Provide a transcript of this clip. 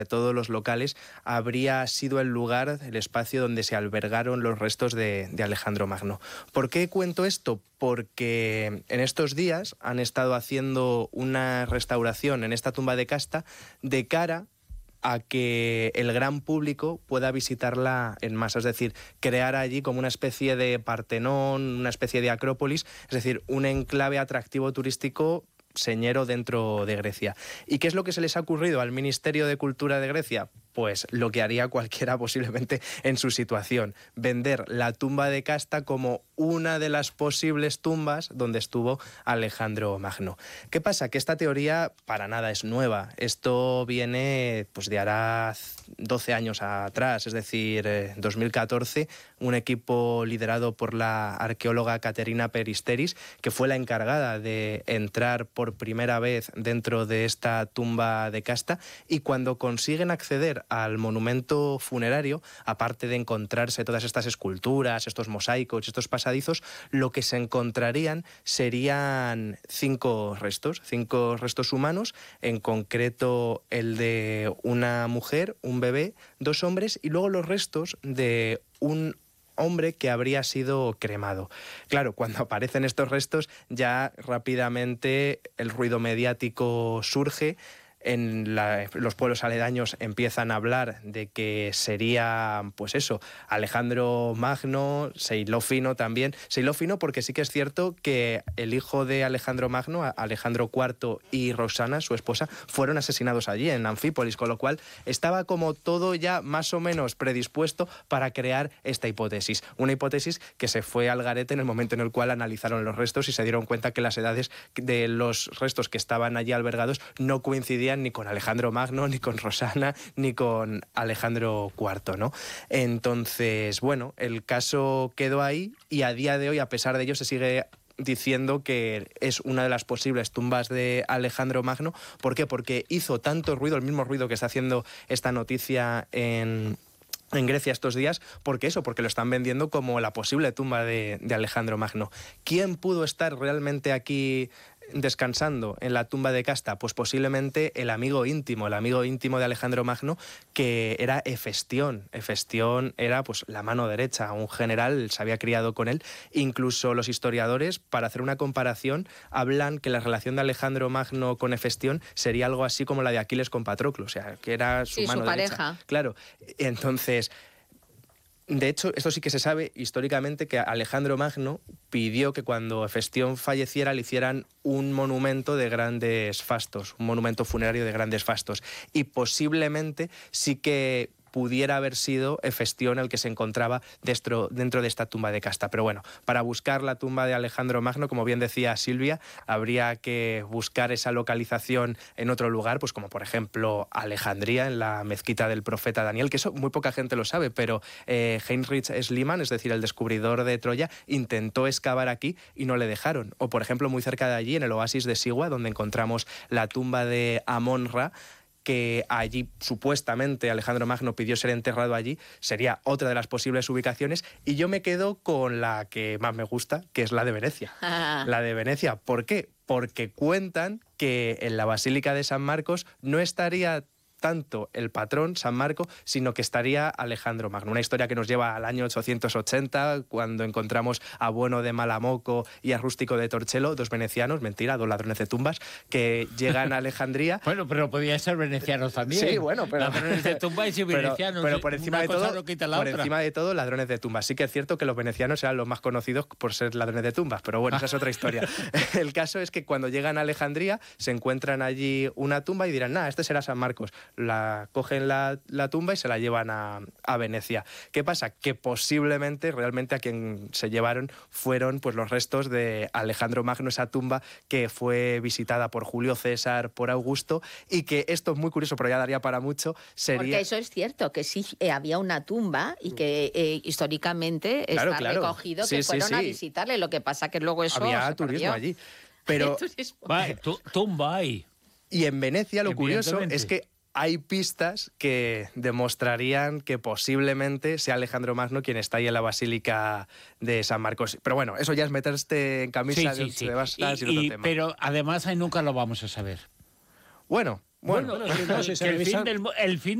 de todos los locales, habría sido el lugar, el espacio donde se albergaron los restos de Alejandro Magno. ¿Por qué cuento esto? Porque en estos días han estado haciendo una restauración en esta tumba de Casta de cara a que el gran público pueda visitarla en masa, es decir, crear allí como una especie de Partenón, una especie de Acrópolis, es decir, un enclave atractivo turístico señero dentro de Grecia. ¿Y qué es lo que se les ha ocurrido al Ministerio de Cultura de Grecia? Pues lo que haría cualquiera posiblemente en su situación, vender la tumba de Casta como una de las posibles tumbas donde estuvo Alejandro Magno. ¿Qué pasa? Que esta teoría para nada es nueva. Esto viene pues de hará 12 años atrás, es decir, 2014, un equipo liderado por la arqueóloga Caterina Peristeris, que fue la encargada de entrar por primera vez dentro de esta tumba de Casta, y cuando consiguen acceder al monumento funerario, aparte de encontrarse todas estas esculturas, estos mosaicos, estos pasadizos, lo que se encontrarían serían 5 restos humanos, en concreto el de una mujer, un bebé, 2 hombres y luego los restos de un hombre que habría sido cremado. Claro, cuando aparecen estos restos ya rápidamente el ruido mediático surge. Los pueblos aledaños empiezan a hablar de que sería, pues eso, Alejandro Magno, Seilófino también. Seilófino porque sí que es cierto que el hijo de Alejandro Magno, Alejandro IV y Rosana, su esposa, fueron asesinados allí, en Anfípolis, con lo cual estaba como todo ya más o menos predispuesto para crear esta hipótesis. Una hipótesis que se fue al garete en el momento en el cual analizaron los restos y se dieron cuenta que las edades de los restos que estaban allí albergados no coincidían ni con Alejandro Magno, ni con Rosana, ni con Alejandro IV, ¿no? Entonces, bueno, el caso quedó ahí y a día de hoy, a pesar de ello, se sigue diciendo que es una de las posibles tumbas de Alejandro Magno. ¿Por qué? Porque hizo tanto ruido, el mismo ruido que está haciendo esta noticia en Grecia estos días, porque lo están vendiendo como la posible tumba de Alejandro Magno. ¿Quién pudo estar realmente aquí descansando en la tumba de Casta? Pues posiblemente el amigo íntimo de Alejandro Magno, que era Hefestión. Hefestión era pues la mano derecha, un general, se había criado con él. Incluso los historiadores, para hacer una comparación, hablan que la relación de Alejandro Magno con Hefestión sería algo así como la de Aquiles con Patroclo, o sea, que era su mano derecha. Pareja. Claro, entonces, de hecho, esto sí que se sabe históricamente, que Alejandro Magno pidió que cuando Hefestión falleciera le hicieran un monumento de grandes fastos, un monumento funerario de grandes fastos. Y posiblemente sí que pudiera haber sido Hefestión el que se encontraba dentro de esta tumba de Casta. Pero bueno, para buscar la tumba de Alejandro Magno, como bien decía Silvia, habría que buscar esa localización en otro lugar, pues como por ejemplo Alejandría, en la mezquita del profeta Daniel, que eso muy poca gente lo sabe, pero Heinrich Schliemann, es decir, el descubridor de Troya, intentó excavar aquí y no le dejaron. O por ejemplo, muy cerca de allí, en el oasis de Sigua, donde encontramos la tumba de Amon-Ra, que allí supuestamente Alejandro Magno pidió ser enterrado allí, sería otra de las posibles ubicaciones, y yo me quedo con la que más me gusta, que es la de Venecia. La de Venecia, ¿por qué? Porque cuentan que en la Basílica de San Marcos no estaría tanto el patrón, San Marco, sino que estaría Alejandro Magno. Una historia que nos lleva al año 880, cuando encontramos a Bueno de Malamoco y a Rústico de Torcello, 2 venecianos, mentira, 2 ladrones de tumbas, que llegan a Alejandría. Bueno, pero podían ser venecianos también. Sí, bueno, pero ladrones de tumbas y venecianos. Pero por encima de todo, ladrones de tumbas. Sí que es cierto que los venecianos eran los más conocidos por ser ladrones de tumbas, pero bueno, esa es otra historia. El caso es que cuando llegan a Alejandría se encuentran allí una tumba y dirán, este será San Marcos. Cogen la tumba y se la llevan a Venecia. ¿Qué pasa? Que posiblemente realmente a quien se llevaron fueron pues los restos de Alejandro Magno, esa tumba que fue visitada por Julio César, por Augusto, y que esto es muy curioso, pero ya daría para mucho, sería... Porque eso es cierto, que sí había una tumba y que históricamente está recogido que fueron a visitarle, lo que pasa que luego eso había turismo allí. Pero... tumba hay. Y en Venecia lo curioso es que hay pistas que demostrarían que posiblemente sea Alejandro Magno quien está ahí en la Basílica de San Marcos. Pero bueno, eso ya es meterte en camisa de vastas y otro tema. Pero además ahí nunca lo vamos a saber. Bueno, Bueno, si no, si se revisan... el fin